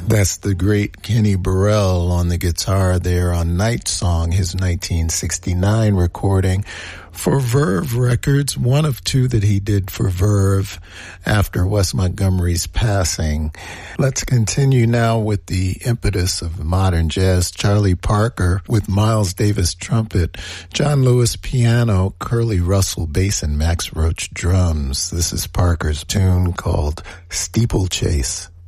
That's the great Kenny Burrell on the guitar there on Night Song, his 1969 recording for Verve Records, one of two that he did for Verve after Wes Montgomery's passing. Let's continue now with the impetus of modern jazz. Charlie Parker with Miles Davis trumpet, John Lewis piano, Curly Russell bass, and Max Roach drums. This is Parker's tune called Steeplechase.